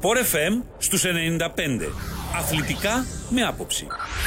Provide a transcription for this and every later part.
Sport FM στους 95. Αθλητικά με άποψη.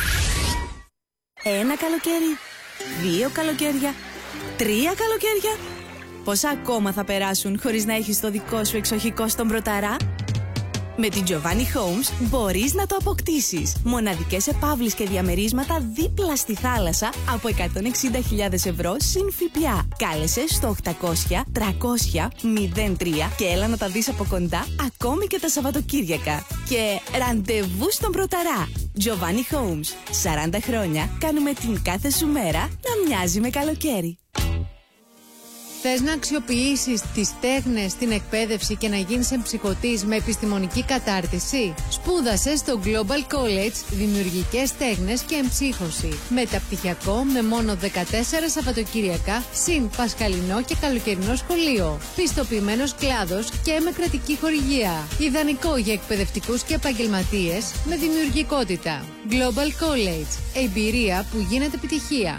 Ένα καλοκαίρι, 2 καλοκαίρια, 3 καλοκαίρια. Πόσα ακόμα θα περάσουν χωρίς να έχεις το δικό σου εξοχικό στον Πρωταρά? Με την Giovanni Homes μπορείς να το αποκτήσεις. Μοναδικές επαύλεις και διαμερίσματα δίπλα στη θάλασσα από 160.000 ευρώ συν ΦΠΑ. Κάλεσε στο 800 300 03 και έλα να τα δεις από κοντά ακόμη και τα Σαββατοκύριακα. Και ραντεβού στον Πρωταρά. Giovanni Homes. 40 χρόνια κάνουμε την κάθε σου μέρα να μοιάζει με καλοκαίρι. Θες να αξιοποιήσεις τις τέχνες στην εκπαίδευση και να γίνεις εμψυχωτής με επιστημονική κατάρτιση? Σπούδασε στο Global College Δημιουργικές Τέχνες και Εμψύχωση. Μεταπτυχιακό με μόνο 14 Σαββατοκύριακα, συν πασχαλινό και καλοκαιρινό σχολείο. Πιστοποιημένος κλάδος και με κρατική χορηγία. Ιδανικό για εκπαιδευτικούς και επαγγελματίες με δημιουργικότητα. Global College. Εμπειρία που γίνεται επιτυχία.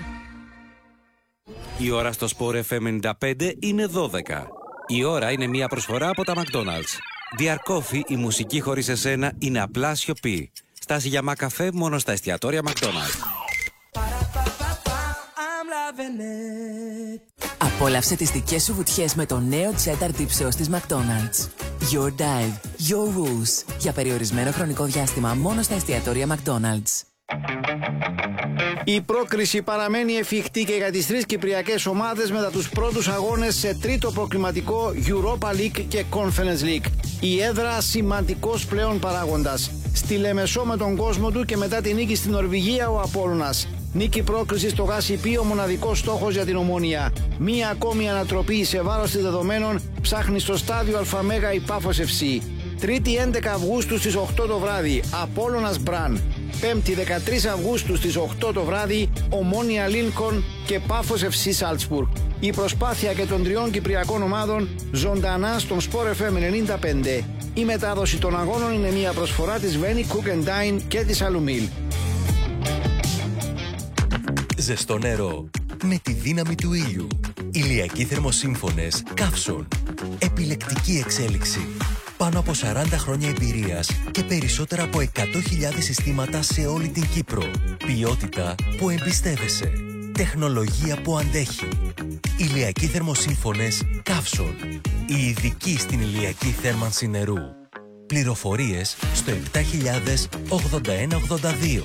Η ώρα στο Sport FM 95 είναι 12. Η ώρα είναι μια προσφορά από τα McDonald's. Dear Coffee, η μουσική χωρίς εσένα είναι απλά σιωπή. Στάση για μακαφέ μόνο στα εστιατόρια McDonald's. Απόλαυσε τις δικές σου βουτιές με το νέο cheddar dip sauce της McDonald's. Your dive, your rules. Για περιορισμένο χρονικό διάστημα μόνο στα εστιατόρια McDonald's. Η πρόκριση παραμένει εφικτή και για τις 3 κυπριακές ομάδες μετά τους πρώτους αγώνες σε τρίτο προκριματικό Europa League και Conference League. Η έδρα σημαντικός πλέον παράγοντας. Στη Λεμεσό με τον κόσμο του και μετά τη νίκη στην Νορβηγία ο Απόλλωνας. Νίκη πρόκριση στο ΓΑΣΥΠΗ, ο μοναδικός στόχος για την Ομόνοια. Μία ακόμη ανατροπή σε βάρος της δεδομένων ψάχνει στο στάδιο ΑΜΕΓΑ η Πάφος FC. Τρίτη 11 Αυγούστου στις 8 το βράδυ, Απόλλωνας Μπραν. Πέμπτη 13 Αυγούστου στις 8 το βράδυ, Ομόνοια Λίνκον και Πάφος FC Σάλτσμπουργκ. Η προσπάθεια και των 3 κυπριακών ομάδων ζωντανά στον Sport FM 95. Η μετάδοση των αγώνων είναι μια προσφορά της Veni Cook & Dine και της Αλουμίλ. Ζεστό νερό με τη δύναμη του ήλιου. Ηλιακοί θερμοσύμφωνες Καύσον. Επιλεκτική εξέλιξη. Πάνω από 40 χρόνια εμπειρίας και περισσότερα από 100.000 συστήματα σε όλη την Κύπρο. Ποιότητα που εμπιστεύεσαι. Τεχνολογία που αντέχει. Ηλιακοί θερμοσύμφωνες Καύσον. Οι ειδικοί στην ηλιακή θέρμανση νερού. Πληροφορίες στο 708182.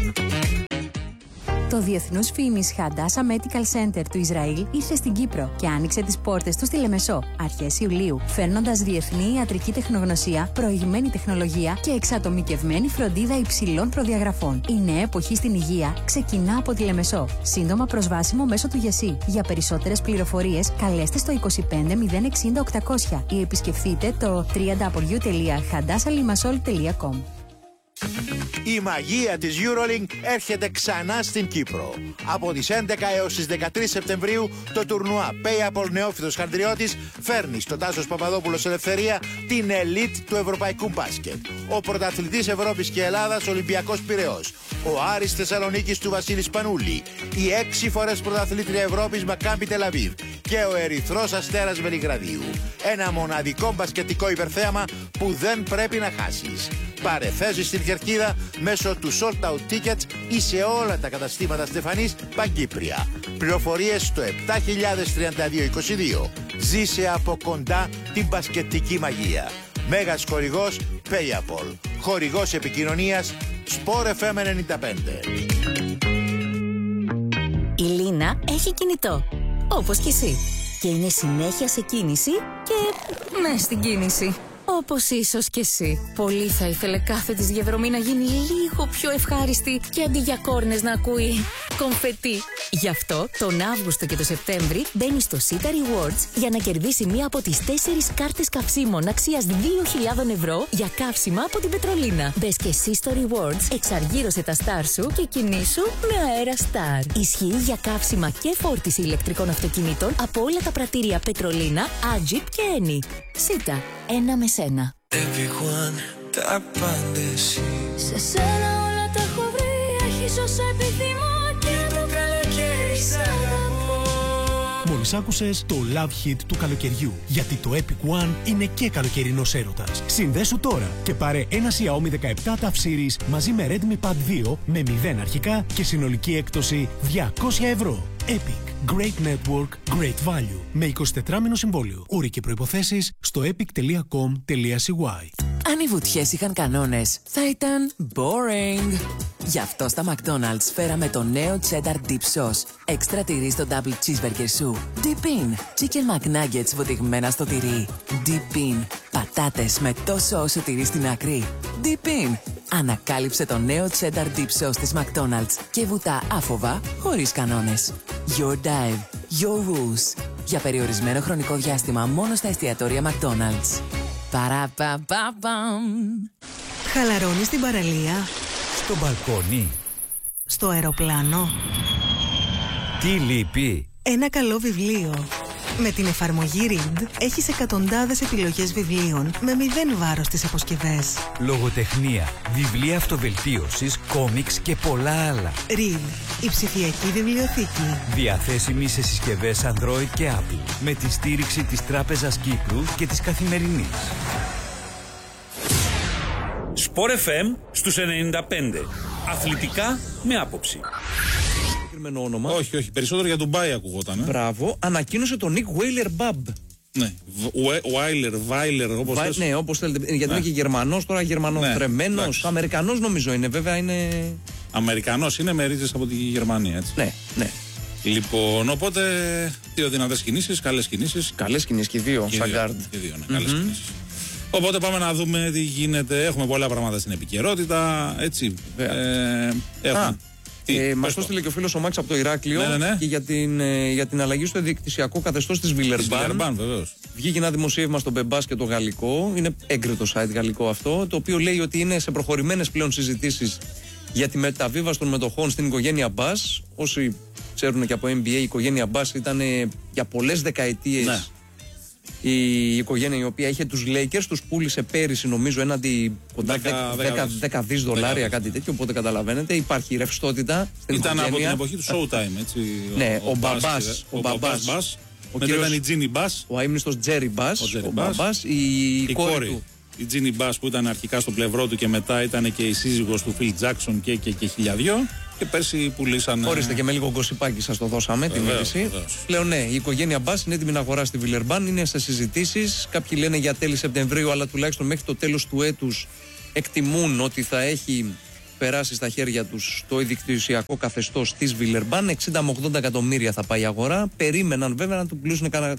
Το Διεθνούς Φήμης Hadassah Medical Center του Ισραήλ ήρθε στην Κύπρο και άνοιξε τις πόρτες του στη Λεμεσό αρχές Ιουλίου, φέρνοντας διεθνή ιατρική τεχνογνωσία, προηγμένη τεχνολογία και εξατομικευμένη φροντίδα υψηλών προδιαγραφών. Η νέα εποχή στην υγεία ξεκινά από τη Λεμεσό. Σύντομα προσβάσιμο μέσω του ΓΕΣΥ. Για περισσότερες πληροφορίες καλέστε στο 25 060 800 ή επισκεφτείτε το www.hadassahlimassol.com. Η μαγεία της EuroLink έρχεται ξανά στην Κύπρο. Από τις 11 έως τις 13 Σεπτεμβρίου το τουρνουά PayApol Νεόφυτος Χανδριώτης φέρνει στο Τάσος Παπαδόπουλος Ελευθερία την ελίτ του ευρωπαϊκού μπάσκετ. Ο πρωταθλητής Ευρώπης και Ελλάδας Ολυμπιακός Πειραιώς. Ο Άρης Θεσσαλονίκης του Βασίλη Σπανούλη. Η 6 φορές πρωταθλήτρια Ευρώπης Μακάμπι Τελαβίβ. Και ο Ερυθρός Αστέρας Βελιγραδίου. Ένα μοναδικό μπασκετικό υπερθέαμα που δεν πρέπει να χάσεις. Πάρε θέση στην κερκίδα μέσω του Sold Out Tickets ή σε όλα τα καταστήματα Στεφανής Παγκύπρια. Πληροφορίες στο 703222. Ζήσε από κοντά την μπασκετική μαγεία. Μέγας χορηγός PayApol. Χορηγός επικοινωνίας Sport FM 95. Η Λίνα έχει κινητό, όπως και εσύ. Και είναι συνέχεια σε κίνηση και μες στην κίνηση. Όπως ίσως και εσύ. Πολύ θα ήθελε κάθε της διαδρομή να γίνει λίγο πιο ευχάριστη και αντί για κόρνες να ακούει κομφετί. Γι' αυτό τον Αύγουστο και το Σεπτέμβρη μπαίνει στο Sita Rewards για να κερδίσει μία από τις 4 κάρτες καυσίμων αξίας 2.000 ευρώ για καύσιμα από την Πετρολίνα. Μπες και εσύ στο Rewards, εξαργύρωσε τα Star σου και κινήσου με αέρα Star. Ισχύει για καύσιμα και φόρτιση ηλεκτρικών αυτοκινήτων από όλα τα πρατήρια Πετρολίνα, Agip και Eni. Sita, ένα με σένα. Everyone, τα πάντα εσύ. Σε σένα όλα τα έχω βρει, έχεις όσα επιθυμώ και το καλοκαίρι σ' αγαπώ. Μόλις άκουσες το Love Hit του καλοκαιριού. Γιατί το Epic One είναι και καλοκαιρινός έρωτας. Συνδέσου τώρα και πάρε ένα Xiaomi 17 TAF Series μαζί με Redmi Pad 2 με 0 αρχικά και συνολική έκπτωση 200 ευρώ. Epic. Great Network, Great Value. Με 24μηνο συμβόλαιο. Όροι και προϋποθέσεις στο epic.com.cy. Αν οι βουτιές είχαν κανόνες, θα ήταν boring. Γι' αυτό στα McDonald's φέραμε το νέο Cheddar Dip Sauce. Έξτρα τυρί στο Double Cheeseburger σου. Dip in. Chicken McNuggets βοτιγμένα στο τυρί. Dip in. Πατάτες με τόσο όσο τυρί στην άκρη. Dip in. Ανακάλυψε το νέο Cheddar Dip Sauce της McDonald's και βουτά άφοβα, χωρίς κανόνες. Your dive. Your rules. Για περιορισμένο χρονικό διάστημα μόνο στα εστιατόρια McDonald's. Παραπαπαπαμ. Χαλαρώνεις στην παραλία, στο μπαλκόνι, στο αεροπλάνο. Τι λείπει? Ένα καλό βιβλίο. Με την εφαρμογή Read έχεις εκατοντάδες επιλογές βιβλίων με 0 βάρος στις αποσκευές. Λογοτεχνία, βιβλία αυτοβελτίωσης, κόμιξ και πολλά άλλα. Read, η ψηφιακή βιβλιοθήκη. Διαθέσιμη σε συσκευές Android και Apple. Με τη στήριξη της Τράπεζας Κύπρου και της Καθημερινής. Sport FM στους 95. Αθλητικά με άποψη. Όνομα. Όχι, περισσότερο για Ντουμπάι ακουγόταν. Μπράβο, ανακοίνωσε τον Nick Weiler-Babb. Ναι, Weiler, όπως θες. Ναι, όπως θέλετε. Γιατί είναι και Γερμανός, τώρα Γερμανόθρεμμένος. Αμερικανός νομίζω είναι, βέβαια είναι. Αμερικανός είναι με ρίζες από τη Γερμανία, έτσι. Ναι. Λοιπόν, οπότε δύο δυνατές κινήσεις, καλές κινήσεις. Καλές κινήσεις και δύο, σαν γκάρντ. Και δύο, ναι, καλές κινήσεις. Οπότε πάμε να δούμε τι γίνεται. Έχουμε πολλά πράγματα στην επικαιρότητα. Έτσι. Μας το στείλε και ο φίλος ο Μάξ από το Ηράκλειο και για την αλλαγή στο διεκτησιακό καθεστώς της Βιλερμπάν. Βγήκε ένα δημοσίευμα στο Μπεμπάς και το γαλλικό. Είναι έγκριτο site γαλλικό αυτό, το οποίο λέει ότι είναι σε προχωρημένες πλέον συζητήσεις για τη μεταβίβαση των μετοχών στην οικογένεια Μπάς. Όσοι ξέρουν και από NBA, η οικογένεια Μπάς ήταν για πολλές δεκαετίες. Η οικογένεια η οποία είχε τους Lakers, τους πούλησε πέρυσι νομίζω έναντι κοντά 10 δις δολάρια, κάτι τέτοιο, οπότε καταλαβαίνετε υπάρχει ρευστότητα στην οικογένεια. Ήταν από την εποχή του Showtime, έτσι. Ναι, ο μπαμπάς, μετά ήταν η Τζίνι Μπάς, ο αείμνηστος Τζέρι Μπάς, η κόρη του. Η Τζίνι Μπάς που ήταν αρχικά στο πλευρό του και μετά ήταν και η σύζυγος του Phil Jackson και χιλιαδιό. Και πέρσι πουλήσαν. Ορίστε και με λίγο γκοσιπάκι σας το δώσαμε την είδηση. Πλέον ναι, η οικογένεια Μπάς είναι έτοιμη να αγοράσει τη Βιλερμπάν, είναι σε συζητήσεις. Κάποιοι λένε για τέλη Σεπτεμβρίου, αλλά τουλάχιστον μέχρι το τέλος του έτους εκτιμούν ότι θα έχει περάσει στα χέρια τους το ιδιοκτησιακό καθεστώς της Βιλερμπάν. 60 με 80 εκατομμύρια θα πάει η αγορά. Περίμεναν βέβαια να του πουλήσουν κανένα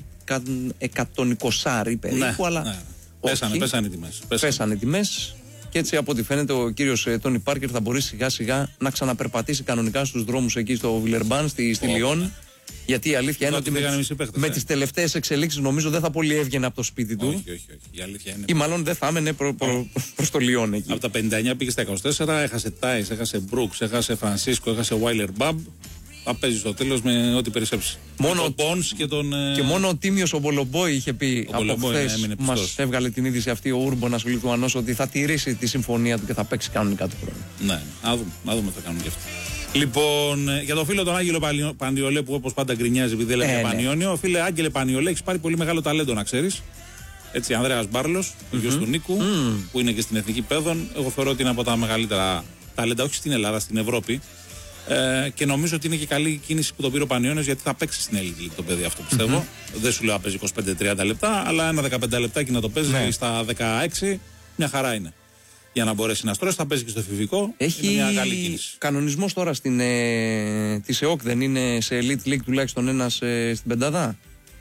120 περίπου, αλλά. Πέσανε οι τιμές. Και έτσι, από ό,τι φαίνεται, ο κύριος Τόνι Πάρκερ θα μπορεί σιγά σιγά να ξαναπερπατήσει κανονικά στους δρόμους εκεί στο Βιλερμπάν, στη Λιόν. Γιατί η αλήθεια είναι ότι με τις τελευταίες εξελίξεις νομίζω δεν θα πολύ έβγαινε από το σπίτι του. Όχι. Η αλήθεια είναι. Ή μάλλον δεν θα έμενε προς το Λιόν εκεί. Από τα 59 πήγε στα 24, έχασε Τάις, έχασε Μπρούξ, έχασε Φρανσίσκο, έχασε Weiler-Babb. Θα παίζει στο τέλος με ό,τι περισσέψει. Μόνο τον Πόνς και μόνο ο Τίμιος ο Μπολομπόη είχε πει από χθες, μας έβγαλε την είδηση αυτή ο Ούρμπονας ο Λιθουανός, ότι θα τηρήσει τη συμφωνία του και θα παίξει κανονικά του χρόνου. Ναι, να δούμε τι θα κάνουν και αυτοί. Λοιπόν, για τον φίλο τον Άγγελο Πανιολέ που όπως πάντα γκρινιάζει επειδή δεν λέει Πανιόνιο, φίλε Άγγελε Πανιολέ, έχεις πάρει πολύ μεγάλο ταλέντο να ξέρεις. Έτσι, Ανδρέας Μπάρλος, ο γιος του Νίκου, που είναι και στην Εθνική Παιδών. Εγώ θεωρώ ότι είναι από τα μεγαλύτερα ταλέντα, όχι στην Ελλάδα, στην Ευρώπη. Και νομίζω ότι είναι και καλή κίνηση που τον πήρε ο Πανιόνιος, γιατί θα παίξει στην Elite League το παιδί αυτό, πιστεύω. Δεν σου λέω να παίζει 25-30 λεπτά, αλλά ένα 15 λεπτάκι να το παίζει στα 16, μια χαρά είναι. Για να μπορέσει να στρώσει, θα παίζει και στο εφηβικό. Έχει είναι μια καλή κίνηση. Κανονισμός τώρα της ΕΟΚ, δεν είναι σε Elite League τουλάχιστον ένας στην πεντάδα?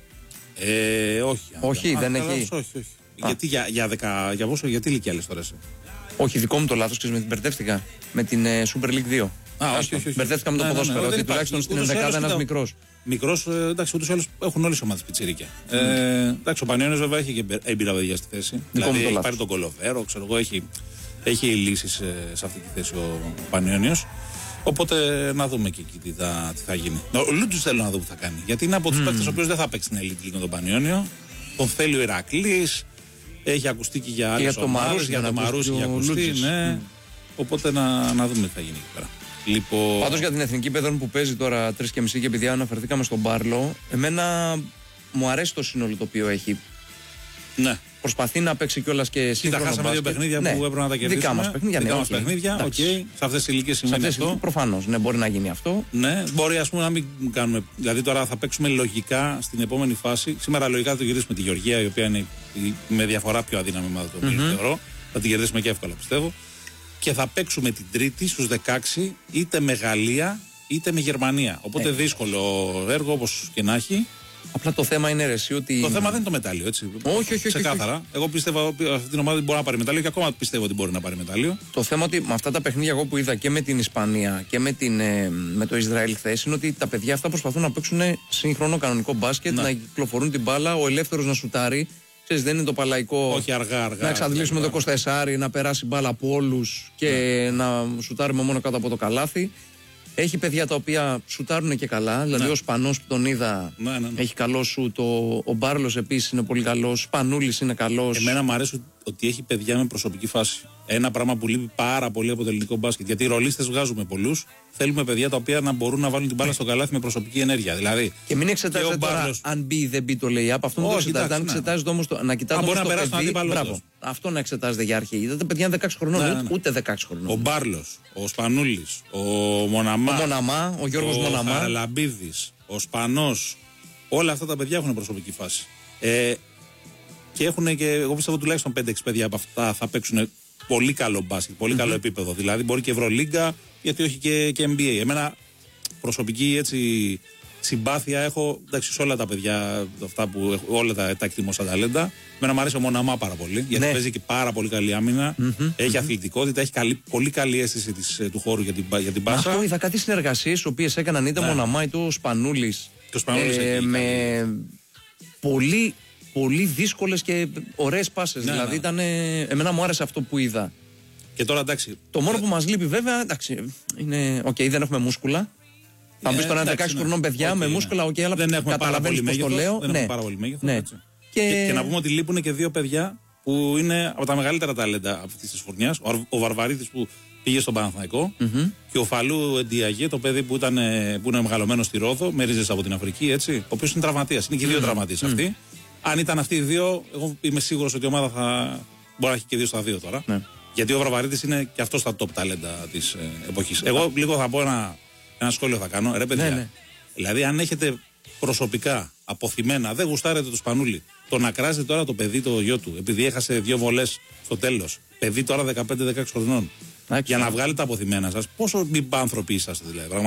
Όχι, δεν έχει. Όχι. Γιατί γιατί ηλικία λες τώρα εσύ? Όχι, δικό μου το λάθος, ξέρεις, με την μπερδεύτηκα. Με την Super League 2. Όχι. Μπερδεύτηκα με το ποδόσφαιρο. Ότι τουλάχιστον στην ενδεκάδα ένας μικρός. Μικρός, εντάξει, ούτως ή άλλως έχουν όλες οι ομάδες πιτσιρίκια. Εντάξει, ο Πανιόνιος βέβαια έχει και έμπειρα παιδιά στη θέση. Δηλαδή έχει πάρει τον Κολοβέρο, ξέρω εγώ, έχει λύσεις σε αυτή τη θέση ο Πανιόνιος. Οπότε να δούμε και εκεί τι θα γίνει. Ο Λούτζους θέλω να δω τι θα κάνει. Γιατί είναι από τους παίκτες ο οποίος δεν θα παίξει στην Elite League με τον Πανιόνιο. Τον θέλει ο Ηρακλής. Έχει ακουστεί και για άλλες ομάδες. Για το Μαρούσι έχει ακουστεί. Ναι. Οπότε να δούμε τι θα γίνει εκεί πέρα. Λοιπόν... Πάντως για την εθνική παιδών που παίζει τώρα 3.30 και επειδή αναφερθήκαμε στον Μπάρλο, εμένα μου αρέσει το σύνολο το οποίο έχει. Ναι. Προσπαθεί να παίξει κιόλας και σύγχρονο μπάσκετ. Χάσαμε 2 παιχνίδια που έπρεπε να τα κερδίσουμε. Δικά μας παιχνίδια, δικά μας παιχνίδια. Okay. Σε αυτές τις ηλικίες σημαίνει αυτό. Προφανώς, ναι, μπορεί να γίνει αυτό. Ναι, μπορεί ας πούμε να μην κάνουμε. Δηλαδή τώρα θα παίξουμε λογικά στην επόμενη φάση. Σήμερα λογικά θα το κερδίσουμε τη Γεωργία, η οποία είναι με διαφορά πιο αδύναμη ομάδα του ομίλου, θεωρώ. Θα την κερδίσουμε και εύκολα, πιστεύω. Και θα παίξουμε την Τρίτη στους 16 είτε με Γαλλία είτε με Γερμανία. Οπότε δύσκολο έργο όπως και να έχει. Απλά το θέμα είναι εσύ ότι. Το θέμα δεν είναι το μετάλλιο, έτσι. Όχι. Ξεκάθαρα. Εγώ πιστεύω ότι αυτή την ομάδα μπορεί να πάρει μετάλλιο και ακόμα πιστεύω ότι μπορεί να πάρει μετάλλιο. Το θέμα ότι με αυτά τα παιχνίδια εγώ που είδα και με την Ισπανία και με το Ισραήλ χθες είναι ότι τα παιδιά αυτά προσπαθούν να παίξουν σύγχρονο κανονικό μπάσκετ, να κυκλοφορούν την μπάλα, ο ελεύθερος να σουτάρει. Ξέρεις, δεν είναι το παλαϊκό. Όχι αργά. Να εξαντλήσουμε το Κώστα Εσάρη, να περάσει μπάλα από όλους και να σουτάρουμε μόνο κάτω από το καλάθι. Έχει παιδιά τα οποία σουτάρουν και καλά. Δηλαδή ο Σπανός που τον είδα έχει καλό σουτ. Ο Μπάρλος επίσης είναι πολύ καλός. Ο Σπανούλης είναι καλός. Εμένα μου αρέσει ότι έχει παιδιά με προσωπική φάση. Ένα πράγμα που λείπει πάρα πολύ από το ελληνικό μπάσκετ. Γιατί οι ρολίστες βγάζουμε πολλούς. Θέλουμε παιδιά τα οποία να μπορούν να βάλουν την μπάλα στο καλάθι με προσωπική ενέργεια. Δηλαδή, και μην εξετάζετε τώρα αν μπει ή δεν μπει το lay-up. Αυτό δεν το εξετάζετε. Αν εξετάζετε όμως να κοιτάτε όμως το παιδί. Μπράβο. Αυτό να εξετάζετε για αρχή. Είδατε παιδιά 16 χρονών, ούτε 16 χρονών. Ο Μπάρλος, ο Σπανούλης, ο Μοναμά, ο Γιώργος Μοναμά, ο Χαραλαμπίδης, ο Σπανός. Όλα αυτά τα παιδιά έχουν προσωπική φάση. Και έχουν και, εγώ πιστεύω τουλάχιστον 5-6 παιδιά από αυτά θα παίξουν πολύ καλό μπάσκετ, πολύ καλό επίπεδο. Δηλαδή μπορεί και Ευρωλίγκα, γιατί όχι και NBA. Εμένα προσωπική έτσι συμπάθεια έχω σε όλα τα παιδιά, αυτά που έχω, όλα τα εκτιμώ σαν ταλέντα. Εμένα μου αρέσει ο Μοναμά πάρα πολύ, γιατί παίζει και πάρα πολύ καλή άμυνα. Έχει αθλητικότητα, έχει πολύ καλή αίσθηση του χώρου για την πάσα. Αυτό είδα κάτι συνεργασίες, οι οποίες έκαναν είτε Μοναμά είτε ο Σπανούλης. Με πολύ δύσκολες και ωραίες πάσες. Δηλαδή εμένα μου άρεσε αυτό που είδα. Και τώρα εντάξει. Το μόνο που μας λείπει βέβαια, εντάξει, είναι δεν έχουμε μούσκουλα. Θα μπει τώρα 16 χρονών παιδιά με μούσκουλα, αλλά δεν έχουμε καταλαβαίνεις πώς το λέω. Δεν έχουμε πάρα πολύ μέγεθος. Και να πούμε ότι λείπουν και 2 παιδιά που είναι από τα μεγαλύτερα ταλέντα αυτής της φουρνιάς. Ο Βαρβαρίδης που πήγε στον Παναθηναϊκό και ο Φαλού Εντιαγέ, το παιδί που είναι μεγαλωμένο στη Ρόδο, με ρίζες από την Αφρική, έτσι, ο οποίος είναι τραυματίας. Είναι και 2 τραυματίες αυτοί. Αν ήταν αυτοί οι 2, εγώ είμαι σίγουρος ότι η ομάδα μπορεί να έχει και 2 στα 2 τώρα. Γιατί ο Βαρβαρίδης είναι και αυτός τα top ταλέντα της εποχής. Εγώ λίγο θα πω ένα σχόλιο θα κάνω. Ρε παιδιά, δηλαδή αν έχετε προσωπικά αποθυμένα, δεν γουστάρετε το Σπανούλη, το να κράζετε τώρα το παιδί, το γιο του, επειδή έχασε 2 βολές στο τέλος, παιδί τώρα 15-16 χρονών, για να βγάλετε τα αποθυμένα σας, πόσο μη άνθρωποι είσαστε δηλαδή.